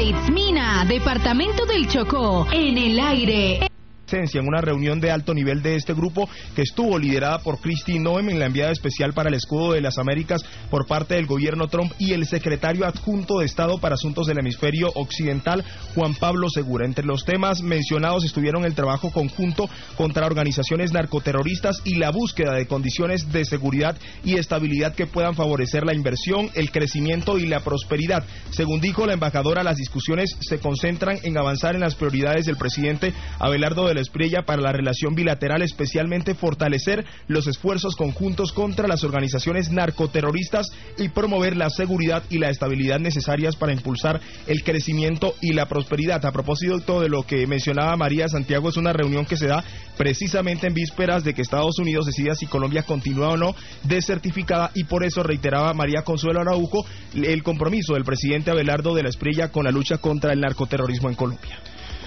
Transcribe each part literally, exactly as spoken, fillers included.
Leitzmina, departamento del Chocó, en el aire. En una reunión de alto nivel de este grupo que estuvo liderada por Kristi Noem, en la enviada especial para el Escudo de las Américas por parte del gobierno Trump, y el secretario adjunto de Estado para Asuntos del Hemisferio Occidental, Juan Pablo Segura. Entre los temas mencionados estuvieron el trabajo conjunto contra organizaciones narcoterroristas y la búsqueda de condiciones de seguridad y estabilidad que puedan favorecer la inversión, el crecimiento y la prosperidad. Según dijo la embajadora, las discusiones se concentran en avanzar en las prioridades del presidente Abelardo de la Espriella para la relación bilateral, especialmente fortalecer los esfuerzos conjuntos contra las organizaciones narcoterroristas y promover la seguridad y la estabilidad necesarias para impulsar el crecimiento y la prosperidad. A propósito de lo que mencionaba María Santiago, es una reunión que se da precisamente en vísperas de que Estados Unidos decida si Colombia continúa o no desertificada, y por eso reiteraba María Consuelo Araujo el compromiso del presidente Abelardo de la Espriella con la lucha contra el narcoterrorismo en Colombia.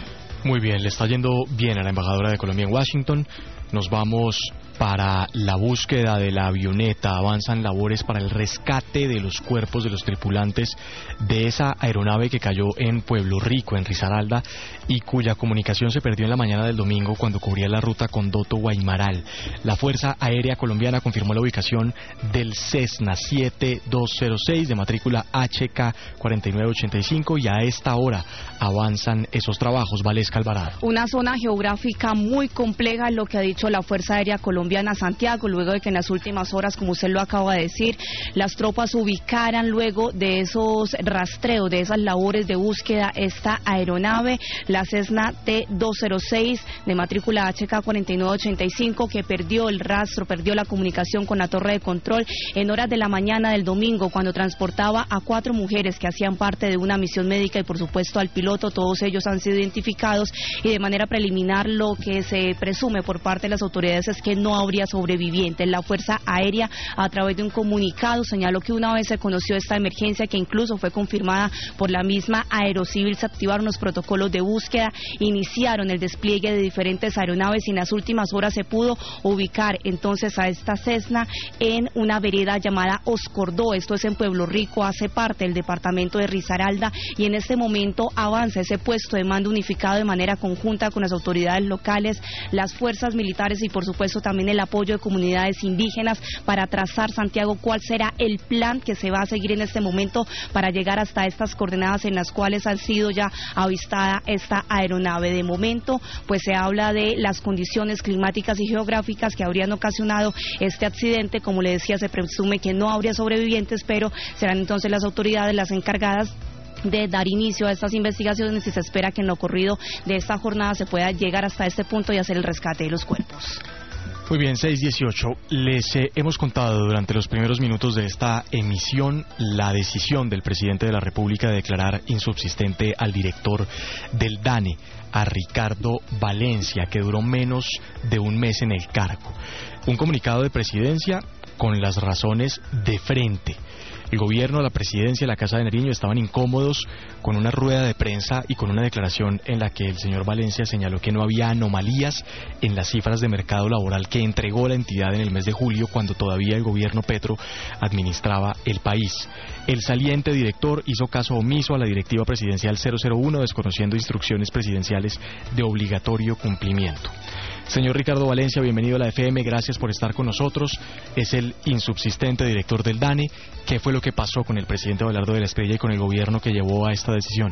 Muy bien, le está yendo bien a la embajadora de Colombia en Washington. Nos vamos para la búsqueda de la avioneta. Avanzan labores para el rescate de los cuerpos de los tripulantes de esa aeronave que cayó en Pueblo Rico, en Risaralda, y cuya comunicación se perdió en la mañana del domingo cuando cubría la ruta Condoto-Guaymaral. La Fuerza Aérea Colombiana confirmó la ubicación del Cessna siete dos cero seis de matrícula H K cuatro nueve ocho cinco, y a esta hora avanzan esos trabajos. Valesca Alvarado. Una zona geográfica muy compleja, lo que ha dicho la Fuerza Aérea Colombiana Santiago, luego de que en las últimas horas, como usted lo acaba de decir, las tropas ubicaran luego de esos rastreos, de esas labores de búsqueda, esta aeronave, la Cessna T dos cero seis de matrícula H K cuatro nueve ocho cinco, que perdió el rastro, perdió la comunicación con la torre de control en horas de la mañana del domingo, cuando transportaba a cuatro mujeres que hacían parte de una misión médica, y por supuesto al piloto. Todos ellos han sido identificados, y de manera preliminar lo que se presume por parte de las autoridades es que no habría sobrevivientes. La Fuerza Aérea, a través de un comunicado, señaló que una vez se conoció esta emergencia, que incluso fue confirmada por la misma Aerocivil, se activaron los protocolos de búsqueda, iniciaron el despliegue de diferentes aeronaves, y en las últimas horas se pudo ubicar entonces a esta Cessna en una vereda llamada Oscordó. Esto es en Pueblo Rico, hace parte del departamento de Risaralda, y en este momento avanza ese puesto de mando unificado de manera conjunta con las autoridades locales, las fuerzas militares y por supuesto también el apoyo de comunidades indígenas, para trazar, Santiago, cuál será el plan que se va a seguir en este momento para llegar hasta estas coordenadas en las cuales ha sido ya avistada esta aeronave. De momento, pues se habla de las condiciones climáticas y geográficas que habrían ocasionado este accidente. Como le decía, se presume que no habría sobrevivientes, pero serán entonces las autoridades las encargadas de dar inicio a estas investigaciones, y se espera que en lo ocurrido de esta jornada se pueda llegar hasta este punto y hacer el rescate de los cuerpos. Muy bien, seis dieciocho. Les eh, hemos contado durante los primeros minutos de esta emisión la decisión del presidente de la República de declarar insubsistente al director del DANE, a Ricardo Valencia, que duró menos de un mes en el cargo. Un comunicado de presidencia con las razones de frente. El gobierno, la presidencia y la Casa de Nariño estaban incómodos con una rueda de prensa y con una declaración en la que el señor Valencia señaló que no había anomalías en las cifras de mercado laboral que entregó la entidad en el mes de julio, cuando todavía el gobierno Petro administraba el país. El saliente director hizo caso omiso a la directiva presidencial cero cero uno, desconociendo instrucciones presidenciales de obligatorio cumplimiento. Señor Ricardo Valencia, bienvenido a la F M, gracias por estar con nosotros. Es el insubsistente director del DANE. ¿Qué fue lo que pasó con el presidente Abelardo de la Espriella y con el gobierno que llevó a esta decisión?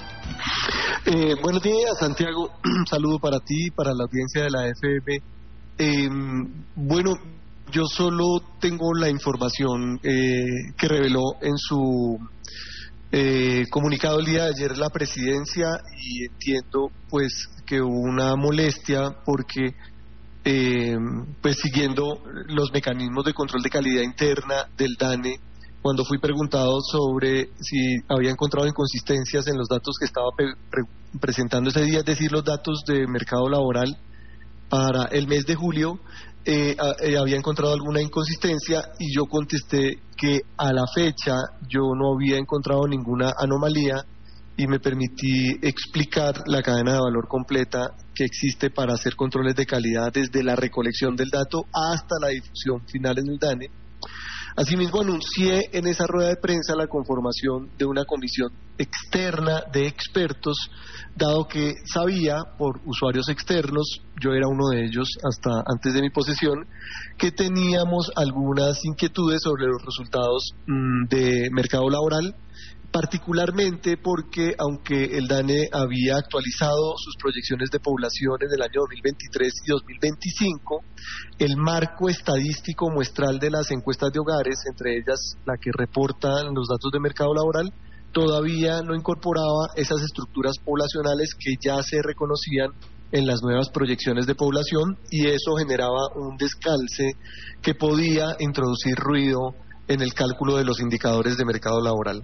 Eh, buenos días, Santiago. Un saludo para ti y para la audiencia de la F M. Eh, bueno, yo solo tengo la información eh, que reveló en su eh, comunicado el día de ayer la presidencia, y entiendo pues que hubo una molestia porque eh, pues siguiendo los mecanismos de control de calidad interna del DANE, cuando fui preguntado sobre si había encontrado inconsistencias en los datos que estaba pre presentando ese día, es decir, los datos de mercado laboral para el mes de julio, eh, eh, había encontrado alguna inconsistencia, y yo contesté que a la fecha yo no había encontrado ninguna anomalía, y me permití explicar la cadena de valor completa que existe para hacer controles de calidad desde la recolección del dato hasta la difusión final en el DANE. Asimismo, anuncié en esa rueda de prensa la conformación de una comisión externa de expertos, dado que sabía por usuarios externos, yo era uno de ellos hasta antes de mi posesión, que teníamos algunas inquietudes sobre los resultados mmm, de mercado laboral, particularmente porque aunque el DANE había actualizado sus proyecciones de población en el año dos mil veintitrés y dos mil veinticinco, el marco estadístico muestral de las encuestas de hogares, entre ellas la que reportan los datos de mercado laboral, todavía no incorporaba esas estructuras poblacionales que ya se reconocían en las nuevas proyecciones de población, y eso generaba un descalce que podía introducir ruido en el cálculo de los indicadores de mercado laboral.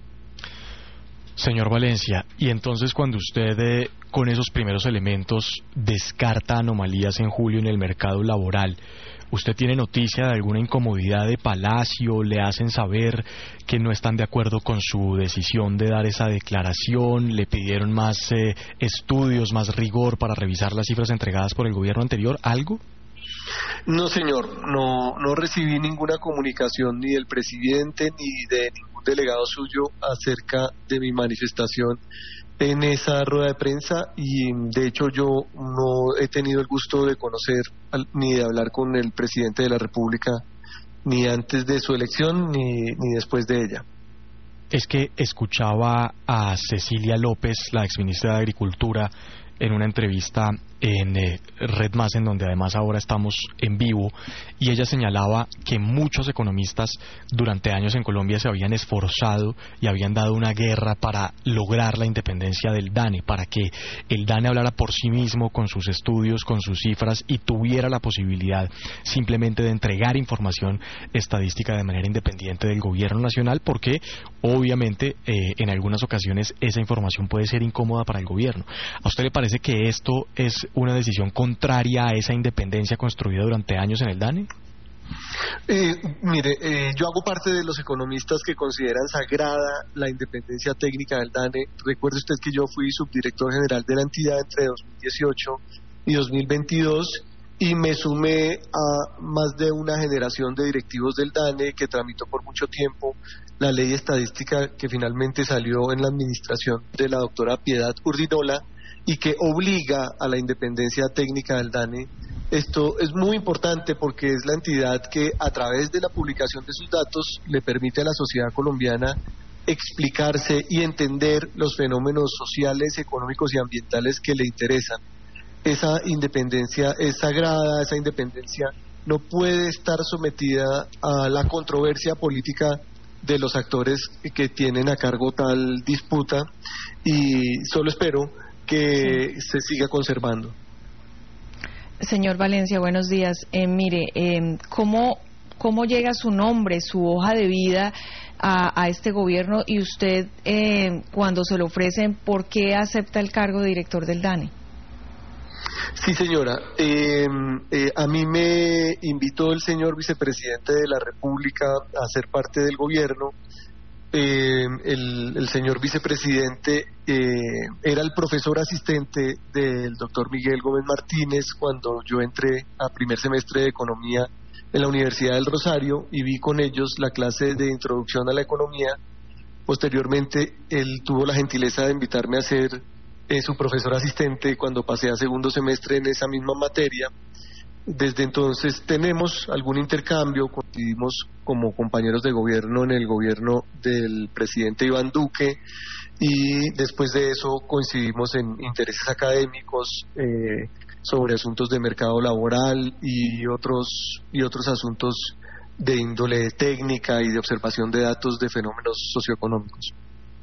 Señor Valencia, y entonces cuando usted eh, con esos primeros elementos descarta anomalías en julio en el mercado laboral, ¿usted tiene noticia de alguna incomodidad de Palacio? ¿Le hacen saber que no están de acuerdo con su decisión de dar esa declaración? ¿Le pidieron más eh, estudios, más rigor para revisar las cifras entregadas por el gobierno anterior? ¿Algo? No, señor, no, no recibí ninguna comunicación ni del presidente ni de ningún delegado suyo acerca de mi manifestación en esa rueda de prensa, y de hecho yo no he tenido el gusto de conocer ni de hablar con el presidente de la República ni antes de su elección ni, ni después de ella. Es que escuchaba a Cecilia López, la exministra de Agricultura, en una entrevista en eh, Red Más, en donde además ahora estamos en vivo, y ella señalaba que muchos economistas durante años en Colombia se habían esforzado y habían dado una guerra para lograr la independencia del DANE, para que el DANE hablara por sí mismo con sus estudios, con sus cifras, y tuviera la posibilidad simplemente de entregar información estadística de manera independiente del gobierno nacional, porque obviamente eh, en algunas ocasiones esa información puede ser incómoda para el gobierno. ¿A usted le parece que esto es una decisión contraria a esa independencia construida durante años en el DANE? Eh, mire, eh, yo hago parte de los economistas que consideran sagrada la independencia técnica del DANE. Recuerde usted que yo fui subdirector general de la entidad entre dos mil dieciocho y dos mil veintidós, y me sumé a más de una generación de directivos del DANE que tramitó por mucho tiempo la ley estadística que finalmente salió en la administración de la doctora Piedad Urdinola y que obliga a la independencia técnica del DANE. Esto es muy importante porque es la entidad que a través de la publicación de sus datos le permite a la sociedad colombiana explicarse y entender los fenómenos sociales, económicos y ambientales que le interesan. Esa independencia es sagrada, esa independencia no puede estar sometida a la controversia política de los actores que tienen a cargo tal disputa, y solo espero que se siga conservando. Señor Valencia, buenos días. Eh, mire, eh, ¿cómo, ¿cómo llega su nombre, su hoja de vida a, a este gobierno, y usted, eh, cuando se lo ofrecen, por qué acepta el cargo de director del DANE? Sí, señora. Eh, eh, a mí me invitó el señor vicepresidente de la República a ser parte del gobierno. Eh, el, el señor vicepresidente eh, era el profesor asistente del doctor Miguel Gómez Martínez cuando yo entré a primer semestre de Economía en la Universidad del Rosario, y vi con ellos la clase de Introducción a la Economía. Posteriormente, él tuvo la gentileza de invitarme a ser eh, su profesor asistente cuando pasé a segundo semestre en esa misma materia. Desde entonces tenemos algún intercambio, coincidimos como compañeros de gobierno en el gobierno del presidente Iván Duque, y después de eso coincidimos en intereses académicos eh, sobre asuntos de mercado laboral y otros y otros asuntos de índole técnica y de observación de datos de fenómenos socioeconómicos.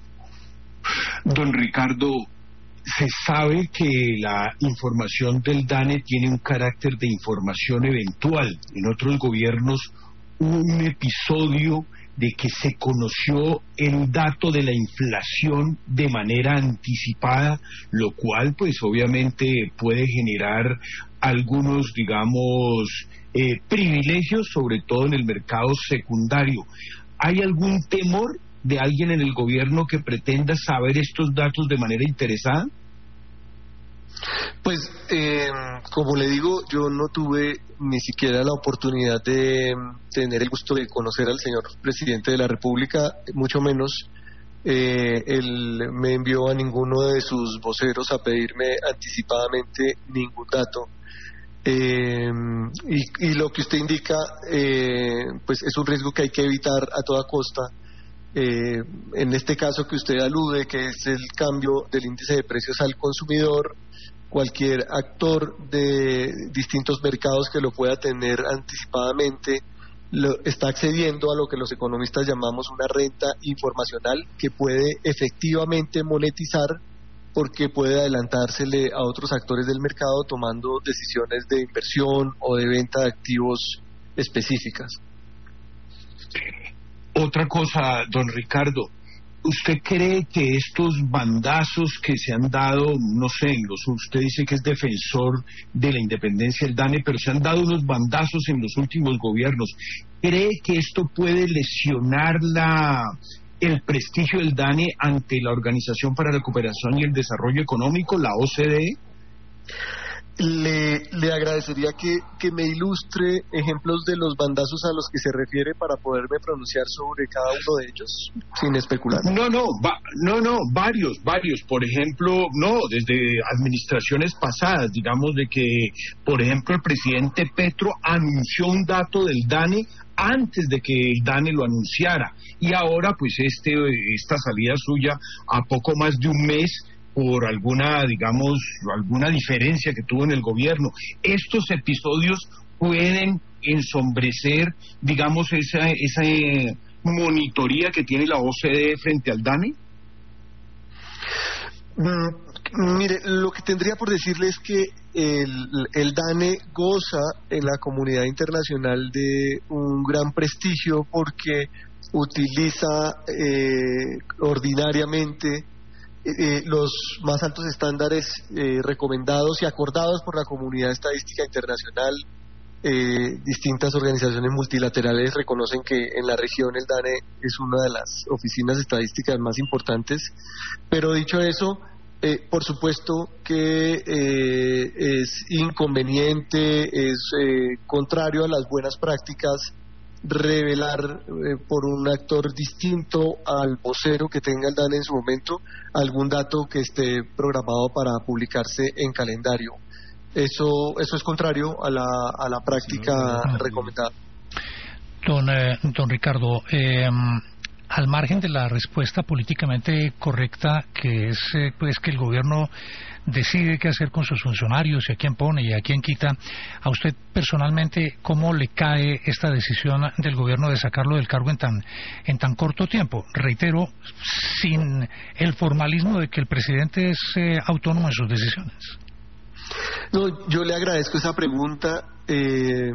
Don Ricardo, se sabe que la información del DANE tiene un carácter de información eventual. En otros gobiernos hubo un episodio de que se conoció el dato de la inflación de manera anticipada, lo cual pues obviamente puede generar algunos, digamos, eh, privilegios, sobre todo en el mercado secundario. ¿Hay algún temor de alguien en el gobierno que pretenda saber estos datos de manera interesada? Pues, eh, como le digo, yo no tuve ni siquiera la oportunidad de tener el gusto de conocer al señor presidente de la República, mucho menos eh, él me envió a ninguno de sus voceros a pedirme anticipadamente ningún dato. Eh, y, y lo que usted indica, eh, pues es un riesgo que hay que evitar a toda costa. Eh, en este caso que usted alude, que es el cambio del índice de precios al consumidor, cualquier actor de distintos mercados que lo pueda tener anticipadamente lo, está accediendo a lo que los economistas llamamos una renta informacional que puede efectivamente monetizar, porque puede adelantársele a otros actores del mercado tomando decisiones de inversión o de venta de activos específicas. Otra cosa, don Ricardo, ¿usted cree que estos bandazos que se han dado, no sé, los, usted dice que es defensor de la independencia del DANE, pero se han dado unos bandazos en los últimos gobiernos, ¿cree que esto puede lesionar la, el prestigio del DANE ante la Organización para la Cooperación y el Desarrollo Económico, la O C D E? Le, le agradecería que, que me ilustre ejemplos de los bandazos a los que se refiere para poderme pronunciar sobre cada uno de ellos, sin especular. No, no, va, no, no, varios, varios. Por ejemplo, no, desde administraciones pasadas, digamos de que, por ejemplo, el presidente Petro anunció un dato del DANE antes de que el DANE lo anunciara. Y ahora, pues, este, esta salida suya a poco más de un mes, por alguna, digamos, alguna diferencia que tuvo en el gobierno. Estos episodios pueden ensombrecer, digamos, esa, esa eh, monitoría que tiene la O C D E frente al DANE. Mm, mire, lo que tendría por decirle es que el, el DANE goza en la comunidad internacional de un gran prestigio porque utiliza eh, ordinariamente Eh, los más altos estándares eh, recomendados y acordados por la comunidad estadística internacional. Eh, distintas organizaciones multilaterales reconocen que en la región el DANE es una de las oficinas estadísticas más importantes. Pero dicho eso, eh, por supuesto que eh, es inconveniente, es eh, contrario a las buenas prácticas revelar eh, por un actor distinto al vocero que tenga el DANE en su momento algún dato que esté programado para publicarse en calendario. Eso eso es contrario a la a la práctica sí, recomendada. Don eh, don Ricardo, eh, al margen de la respuesta políticamente correcta, que es eh, pues que el gobierno decide qué hacer con sus funcionarios y a quién pone y a quién quita, a usted personalmente, ¿cómo le cae esta decisión del gobierno de sacarlo del cargo en tan en tan corto tiempo? Reitero, sin el formalismo de que el presidente es eh, autónomo en sus decisiones. No, yo le agradezco esa pregunta. Eh,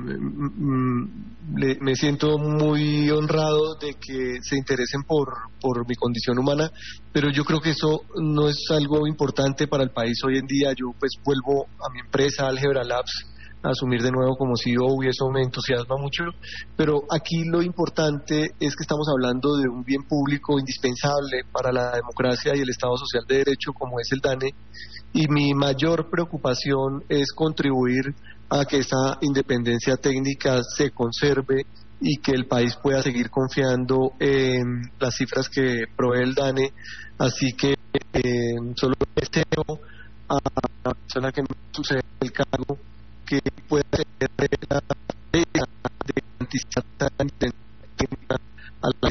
mm, le, me siento muy honrado de que se interesen por, por mi condición humana, pero yo creo que eso no es algo importante para el país hoy en día. Yo pues vuelvo a mi empresa, Algebra Labs, a asumir de nuevo como C E O y eso me entusiasma mucho, pero aquí lo importante es que estamos hablando de un bien público indispensable para la democracia y el Estado Social de Derecho como es el DANE, y mi mayor preocupación es contribuir a que esa independencia técnica se conserve y que el país pueda seguir confiando en las cifras que provee el DANE. Así que eh, solo deseo a la persona que me sucede el cargo que pueda tener la tarea de garantizar la independencia técnica a la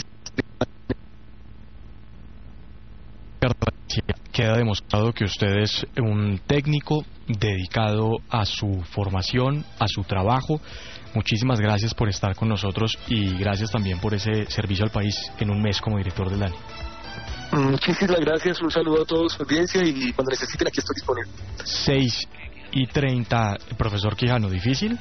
Queda demostrado que usted es un técnico dedicado a su formación, a su trabajo. Muchísimas gracias por estar con nosotros y gracias también por ese servicio al país en un mes como director del DANE. Muchísimas gracias, un saludo a todos su audiencia y cuando necesiten aquí estoy disponible. seis y treinta, profesor Quijano, ¿difícil?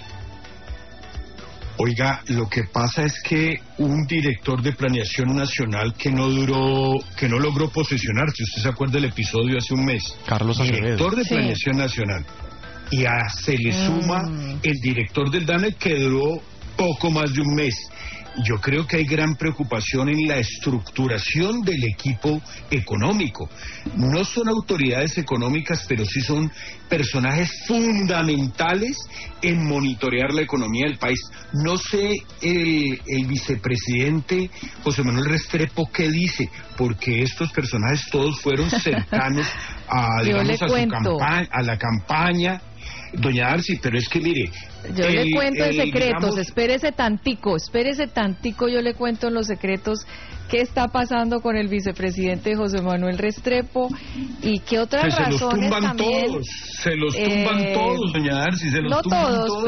Oiga, lo que pasa es que un director de planeación nacional que no duró, que no logró posesionarse, usted se acuerda del episodio hace un mes, Carlos Acevedo, director de sí. planeación nacional, y a, se le suma mm. el director del DANE que duró poco más de un mes. yo creo que hay gran preocupación en la estructuración del equipo económico. No son autoridades económicas, pero sí son personajes fundamentales en monitorear la economía del país. No sé el, el vicepresidente José Manuel Restrepo qué dice, porque estos personajes todos fueron cercanos a, digamos, a, su campa a la campaña. Doña Darcy, pero es que mire... Yo el, le cuento en el, secretos, digamos... espérese tantico, espérese tantico, yo le cuento en los secretos qué está pasando con el vicepresidente José Manuel Restrepo y qué otras pues razones se los tumban también... todos, se los tumban eh, todos, doña Darcy, se los no tumban todos, todos.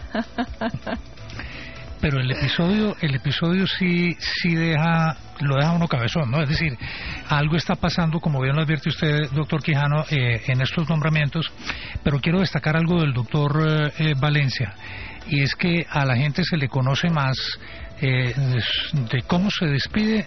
pero... Pero el episodio, el episodio sí, sí deja, lo deja uno cabezón, ¿no? Es decir, algo está pasando, como bien lo advierte usted, doctor Quijano, eh, en estos nombramientos, pero quiero destacar algo del doctor eh, Valencia, y es que a la gente se le conoce más eh, de, de cómo se despide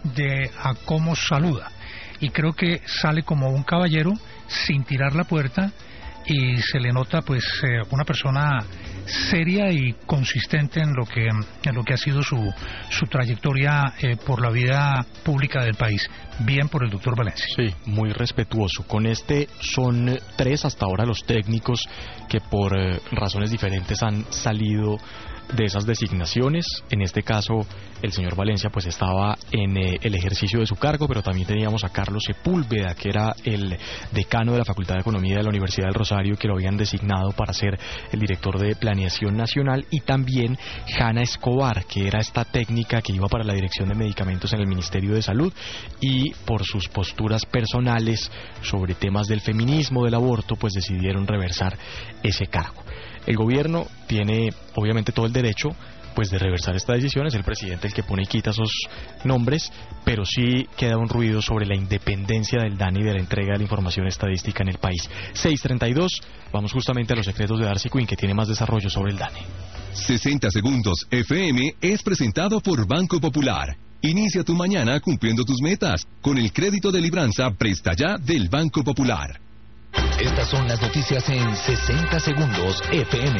de a cómo saluda, y creo que sale como un caballero sin tirar la puerta, y se le nota pues eh, una persona seria y consistente en lo que en lo que ha sido su su trayectoria eh, por la vida pública del país. Bien por el doctor Valencia. Sí, muy respetuoso. Con este son tres hasta ahora los técnicos que por eh, razones diferentes han salido de esas designaciones. En este caso el señor Valencia pues estaba en eh, el ejercicio de su cargo, pero también teníamos a Carlos Sepúlveda, que era el decano de la Facultad de Economía de la Universidad del Rosario, que lo habían designado para ser el director de Planeación Nacional, y también Hanna Escobar, que era esta técnica que iba para la Dirección de Medicamentos en el Ministerio de Salud, y por sus posturas personales sobre temas del feminismo, del aborto, pues decidieron reversar ese cargo. El gobierno tiene obviamente todo el derecho pues de reversar esta decisión, es el presidente el que pone y quita esos nombres, pero sí queda un ruido sobre la independencia del DANE y de la entrega de la información estadística en el país. seis treinta y dos, vamos justamente a los secretos de Darcy Quinn, que tiene más desarrollo sobre el DANE. sesenta segundos F M es presentado por Banco Popular. Inicia tu mañana cumpliendo tus metas con el crédito de libranza Presta Ya del Banco Popular. Estas son las noticias en sesenta segundos F M.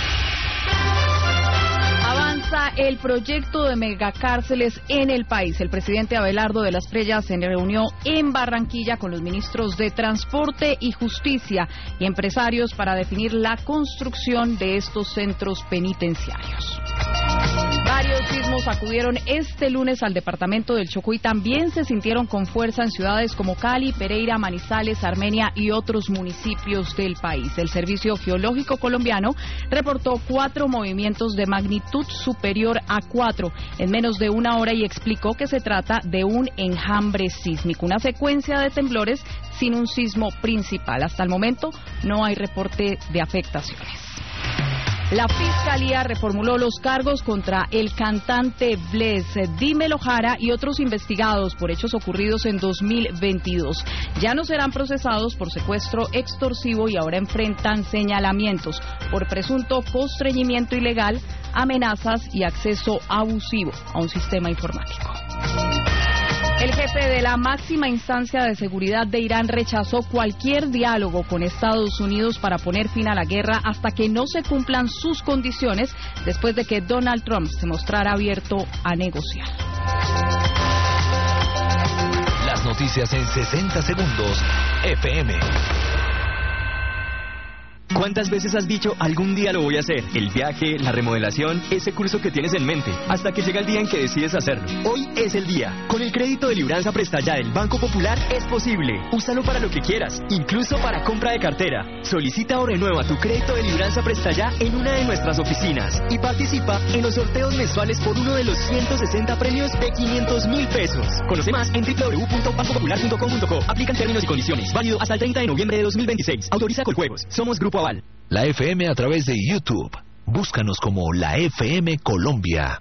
Avanza el proyecto de megacárceles en el país. El presidente Abelardo de las Preyas se reunió en Barranquilla con los ministros de Transporte y Justicia y empresarios para definir la construcción de estos centros penitenciarios. Varios sismos acudieron este lunes al departamento del Chocó y también se sintieron con fuerza en ciudades como Cali, Pereira, Manizales, Armenia y otros municipios del país. El Servicio Geológico Colombiano reportó cuatro movimientos de magnitud superior a cuatro en menos de una hora y explicó que se trata de un enjambre sísmico, una secuencia de temblores sin un sismo principal. Hasta el momento no hay reporte de afectaciones. La Fiscalía reformuló los cargos contra el cantante Bless, Dímelo Jara y otros investigados por hechos ocurridos en dos mil veintidós. Ya no serán procesados por secuestro extorsivo y ahora enfrentan señalamientos por presunto constreñimiento ilegal, amenazas y acceso abusivo a un sistema informático. El jefe de la máxima instancia de seguridad de Irán rechazó cualquier diálogo con Estados Unidos para poner fin a la guerra hasta que no se cumplan sus condiciones, después de que Donald Trump se mostrara abierto a negociar. Las noticias en sesenta segundos F M. ¿Cuántas veces has dicho algún día lo voy a hacer? El viaje, la remodelación, ese curso que tienes en mente, hasta que llega el día en que decides hacerlo. Hoy es el día. Con el crédito de libranza Presta Ya del Banco Popular es posible. Úsalo para lo que quieras, incluso para compra de cartera. Solicita o renueva tu crédito de libranza Presta Ya en una de nuestras oficinas y participa en los sorteos mensuales por uno de los ciento sesenta premios de quinientos mil pesos. Conoce más en doble u doble u doble u punto banco popular punto com punto co. Aplican términos y condiciones. Válido hasta el treinta de noviembre de dos mil veintiséis. Autoriza Coljuegos. Somos Grupo Aval. La F M a través de YouTube. Búscanos como la F M Colombia.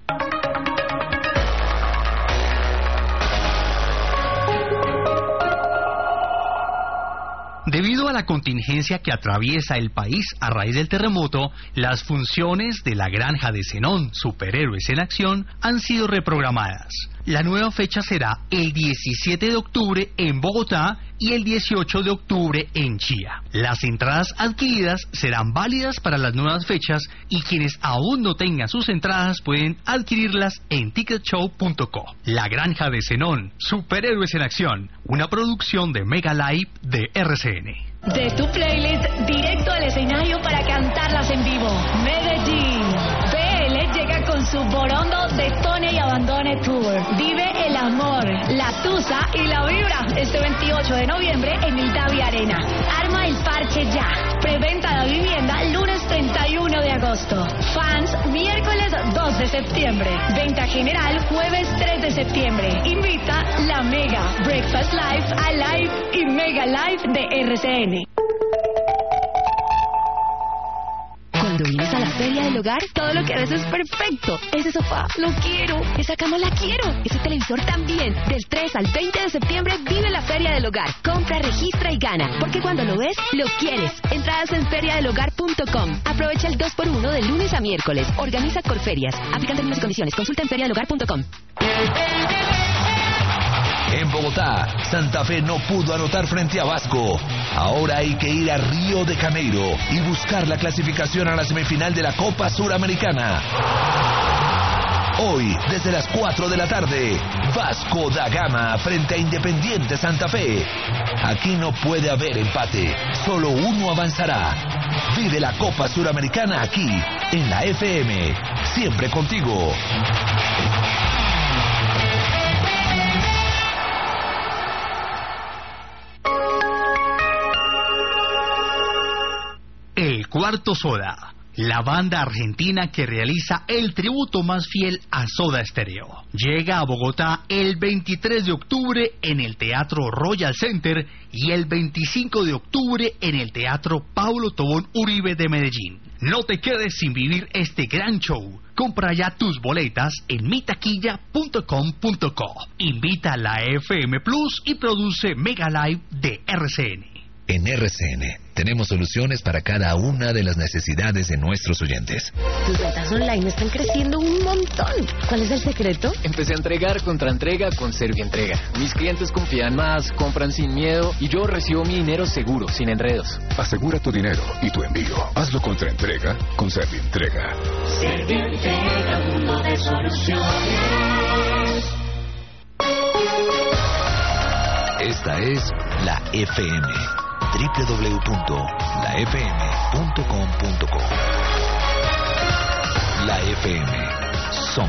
Debido a la contingencia que atraviesa el país a raíz del terremoto, las funciones de la granja de Zenón, Superhéroes en Acción, han sido reprogramadas. La nueva fecha será el diecisiete de octubre en Bogotá, y el dieciocho de octubre en Chía. Las entradas adquiridas serán válidas para las nuevas fechas y quienes aún no tengan sus entradas pueden adquirirlas en ticket show punto co. La Granja de Zenón, superhéroes en acción, una producción de Mega Live de R C N. De tu playlist directo al escenario para cantarlas en vivo. Medellín. B L llega con su Borondo Detone y Abandone Tour. Vive el amor, la tusa y la vibra este veintiocho de noviembre en el Davi Arena. Arma el parche ya. Preventa de vivienda lunes treinta y uno de agosto. Fans miércoles dos de septiembre. Venta general jueves tres de septiembre. Invita la Mega Breakfast Live, Alive y Mega Live de R C N. Cuando vienes a la Feria del Hogar, todo lo que ves es perfecto. Ese sofá, lo quiero. Esa cama, la quiero. Ese televisor también. Del tres al veinte de septiembre, vive la Feria del Hogar. Compra, registra y gana. Porque cuando lo ves, lo quieres. Entradas en feria del hogar punto com. Aprovecha el dos por uno de lunes a miércoles. Organiza Corferias. Aplican términos y condiciones. Consulta en feria del hogar punto com. En Bogotá, Santa Fe no pudo anotar frente a Vasco. Ahora hay que ir a Río de Janeiro y buscar la clasificación a la semifinal de la Copa Suramericana. Hoy, desde las cuatro de la tarde, Vasco da Gama frente a Independiente Santa Fe. Aquí no puede haber empate, solo uno avanzará. Vive la Copa Suramericana aquí, en la F M, siempre contigo. El Cuarto Soda, la banda argentina que realiza el tributo más fiel a Soda Stereo. Llega a Bogotá el veintitrés de octubre en el Teatro Royal Center y el veinticinco de octubre en el Teatro Paulo Tobón Uribe de Medellín. No te quedes sin vivir este gran show. Compra ya tus boletas en mi taquilla punto com punto co. Invita a la F M Plus y produce Mega Live de R C N. En R C N tenemos soluciones para cada una de las necesidades de nuestros oyentes. Tus ventas online están creciendo un montón. ¿Cuál es el secreto? Empecé a entregar contra entrega con Servientrega. Mis clientes confían más, compran sin miedo y yo recibo mi dinero seguro, sin enredos. Asegura tu dinero y tu envío. Hazlo contra entrega con Servientrega. Servientrega, mundo de soluciones. Esta es la F M. doble u doble u doble u punto la f m punto com punto co. La F M.